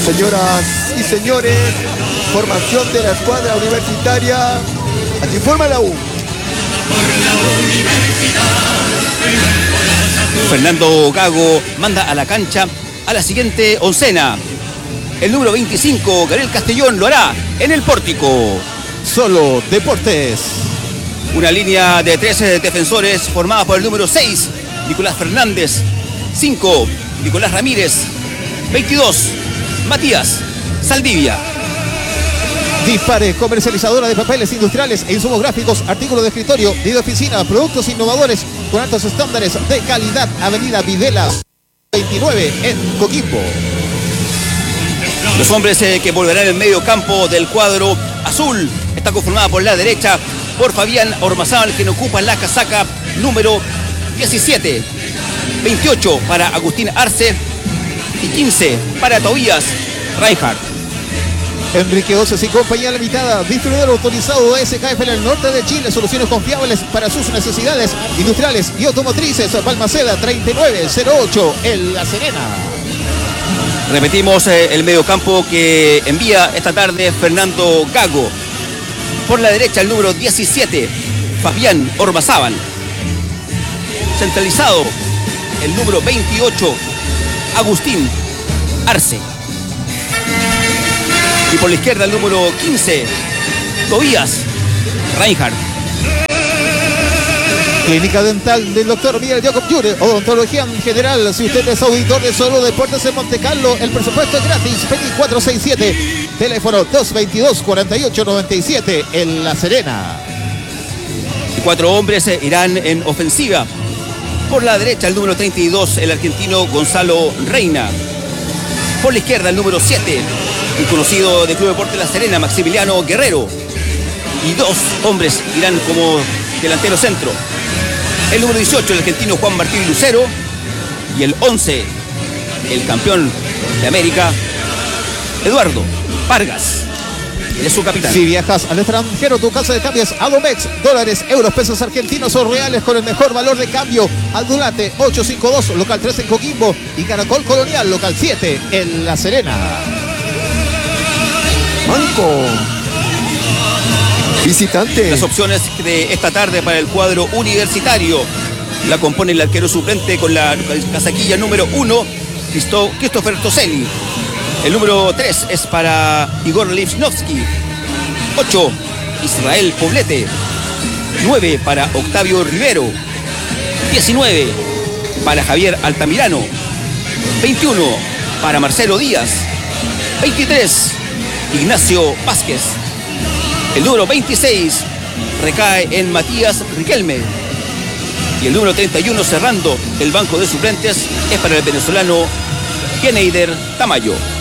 Señoras y señores, formación de la escuadra universitaria. Así forma la U. Fernando Gago manda a la cancha a la siguiente oncena. El número 25, Gabriel Castellón, lo hará en el pórtico. Solo Deportes. Una línea de 13 defensores formada por el número 6, Nicolás Fernández. 5, Nicolás Ramírez. 22, Matías Saldivia. Dispare, comercializadora de papeles industriales e insumos gráficos, artículos de escritorio y de oficina, productos innovadores con altos estándares de calidad. Avenida Videla 29 en Coquimbo. Los hombres que volverán en medio campo del cuadro azul está conformada por la derecha por Fabián Ormazábal, quien ocupa la casaca número 17. 28 para Agustín Arce y 15 para Tobías Reinhardt. Enrique Oces y compañía limitada, distribuidor autorizado de SKF en el norte de Chile. Soluciones confiables para sus necesidades industriales y automotrices. Balmaceda 3908 en La Serena. Repetimos el mediocampo que envía esta tarde Fernando Gago. Por la derecha el número 17, Fabián Ormazábal. Centralizado el número 28, Agustín Arce. Y por la izquierda el número 15, Tobías Reinhardt. Clínica dental del doctor Miguel Jacob Jure, odontología en general. Si usted es auditor de Solo Deportes en Monte Carlo, el presupuesto es gratis. PENI 467, teléfono 222-4897 en La Serena. 4 hombres irán en ofensiva. Por la derecha el número 32, el argentino Gonzalo Reina. Por la izquierda el número 7, el conocido del Club Deportes La Serena, Maximiliano Guerrero. Y 2 hombres irán como delantero centro. El número 18, el argentino Juan Martín Lucero. Y el 11, el campeón de América, Eduardo Vargas. Él es su capitán. Si viajas al extranjero, tu casa de cambio es Adomex. Dólares, euros, pesos argentinos o reales con el mejor valor de cambio. Aldulate 852, local 3 en Coquimbo. Y Caracol Colonial, local 7 en La Serena. Manco. Visitante. Las opciones de esta tarde para el cuadro universitario la compone el arquero suplente con la casaquilla número 1, Christopher Toselli. El número 3 es para Igor Lipsnovsky. 8, Israel Poblete. 9 para Octavio Rivero. 19 para Javier Altamirano. 21 para Marcelo Díaz. 23, Ignacio Vázquez. El número 26 recae en Matías Riquelme. Y el número 31, cerrando el banco de suplentes, es para el venezolano Keneider Tamayo.